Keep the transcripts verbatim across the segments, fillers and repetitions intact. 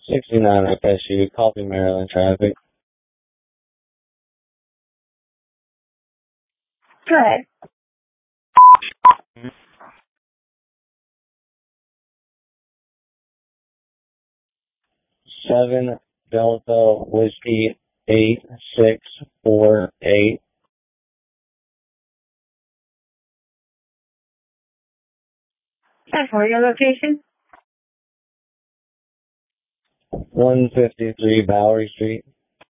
sixty-nine F S U, Coffee, Maryland traffic. Go ahead. Seven Delta Whiskey eight six four eight. And for your location? one fifty-three Bowery Street.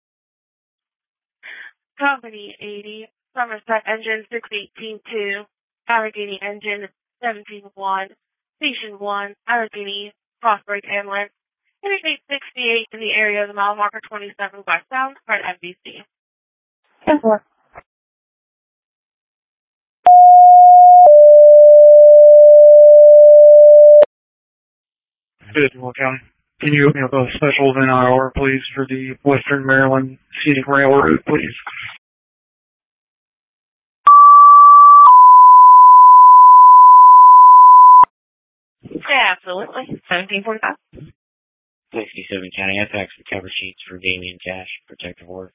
Company eighty, Somerset Engine six eighteen two, Allegheny Engine seventeen one, Station one, Allegheny, Crossbreak Ambulance, Interstate sixty-eight in the area of the mile marker twenty-seven westbound, for N B C. ten four. Bismarck County. Can you open up a special event I R, please, for the Western Maryland Scenic Railroad, please? Yeah, absolutely. seventeen forty-five. sixty-seven County F X and cover sheets for Damien Cash, protective work.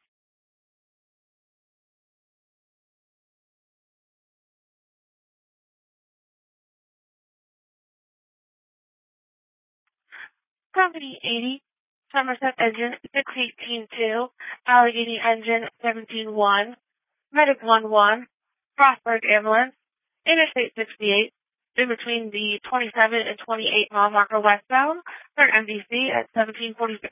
Company eighty, Somerset Engine six eighteen two, Allegheny Engine seventeen one, Medic one one, Crossbreak Ambulance, Interstate sixty-eight, in between the twenty-seven and twenty-eight mile marker westbound, for N B C at seventeen forty-six.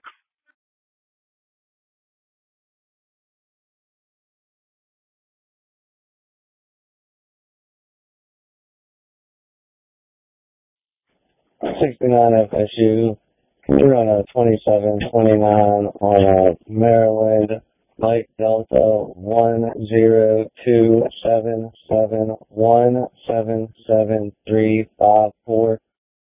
sixty-nine F S U. We're on a twenty-seven twenty-nine on a Maryland Light Delta one zero two seven seven one seven seven three five four.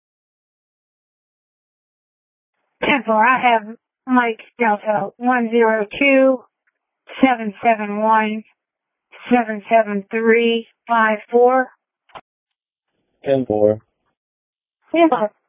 ten four, I have Mike Delta one zero two seven seven one seven seven three five four. ten four. ten four.